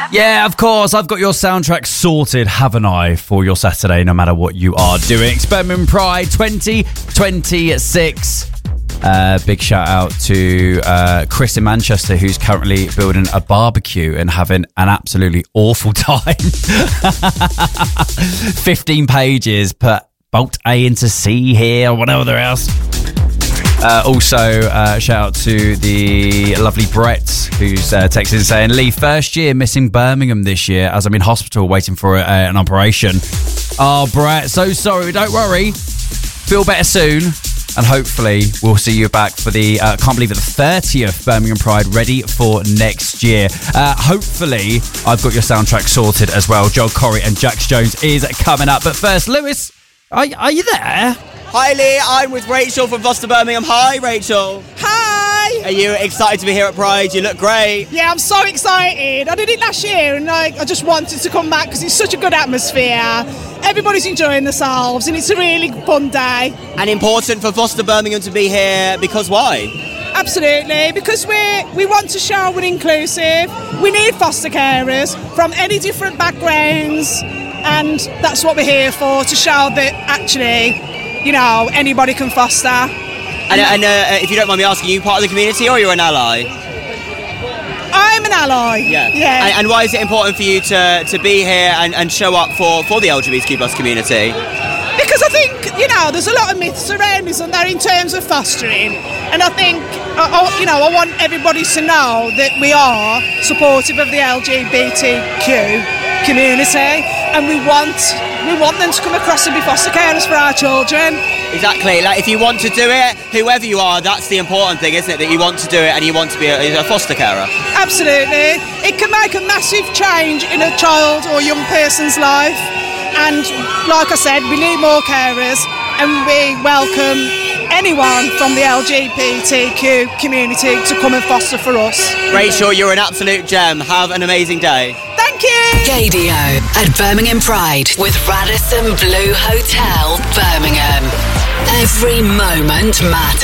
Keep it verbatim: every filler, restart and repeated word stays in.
Yeah, of course. I've got your soundtrack sorted, haven't I, for your Saturday, no matter what you are doing. Birmingham Pride twenty twenty-six. Uh, big shout out to uh, Chris in Manchester, who's currently building a barbecue and having an absolutely awful time. fifteen pages, put Bolt A into C here, or whatever else. Uh, also, uh, shout out to the lovely Brett, who's uh, texted saying, Lee, first year missing Birmingham this year as I'm in hospital waiting for a, uh, an operation. Oh, Brett, so sorry. Don't worry. Feel better soon. And hopefully we'll see you back for the, uh, can't believe it, the thirtieth Birmingham Pride, ready for next year. Uh, hopefully I've got your soundtrack sorted as well. Joel Corey and Jax Jones is coming up. But first, Lewis, are, are you there? Hi Lee, I'm with Rachel from Foster Birmingham. Hi Rachel. Hi. Are you excited to be here at Pride? You look great. Yeah, I'm so excited. I did it last year and like I just wanted to come back because it's such a good atmosphere. Everybody's enjoying themselves and it's a really fun day. And important for Foster Birmingham to be here because why? Absolutely, because we we want to show we're inclusive. We need foster carers from any different backgrounds and that's what we're here for, to show that actually, you know, anybody can foster. And, and uh, if you don't mind me asking, are you part of the community or are you an ally? I'm an ally. Yeah. yeah. And, and why is it important for you to, to be here and, and show up for, for the L G B T Q plus community? Because I think, you know, there's a lot of myths around, isn't there, in terms of fostering. And I think, I, I, you know, I want everybody to know that we are supportive of the L G B T Q community and we want we want them to come across and be foster carers for our children. Exactly, like if you want to do it, whoever you are, that's the important thing, isn't it? That you want to do it and you want to be a, a foster carer. Absolutely. It can make a massive change in a child or young person's life. And like I said, we need more carers and we welcome anyone from the L G B T Q community to come and foster for us. Rachel, you're an absolute gem. Have an amazing day. Thank you. Gadio at Birmingham Pride with Radisson Blue Hotel, Birmingham. Every moment matters.